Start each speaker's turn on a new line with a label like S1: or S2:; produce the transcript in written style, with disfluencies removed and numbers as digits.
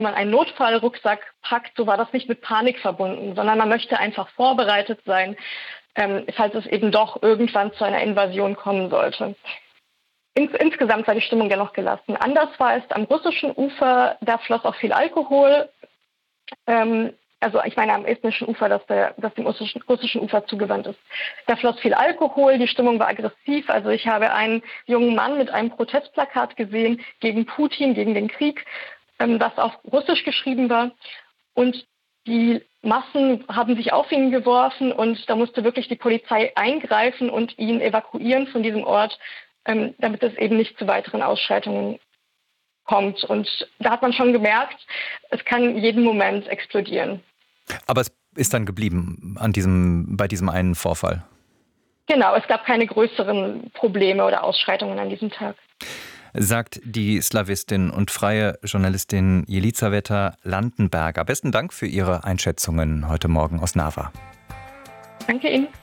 S1: man einen Notfallrucksack packt, so war das nicht mit Panik verbunden, sondern man möchte einfach vorbereitet sein, falls es eben doch irgendwann zu einer Invasion kommen sollte. Insgesamt war die Stimmung dennoch gelassen. Anders war es am russischen Ufer, da floss auch viel Alkohol. Also ich meine am estnischen Ufer, das dem russischen Ufer zugewandt ist. Da floss viel Alkohol, die Stimmung war aggressiv. Also ich habe einen jungen Mann mit einem Protestplakat gesehen gegen Putin, gegen den Krieg, das auf Russisch geschrieben war. Und die Massen haben sich auf ihn geworfen und da musste wirklich die Polizei eingreifen und ihn evakuieren von diesem Ort, damit es eben nicht zu weiteren Ausschreitungen kommt. Und da hat man schon gemerkt, es kann jeden Moment explodieren.
S2: Aber es ist dann geblieben bei diesem einen Vorfall?
S1: Genau, es gab keine größeren Probleme oder Ausschreitungen an diesem Tag.
S2: Sagt die Slawistin und freie Journalistin Jelizaveta Landenberger. Besten Dank für Ihre Einschätzungen heute Morgen aus Narva.
S1: Danke Ihnen.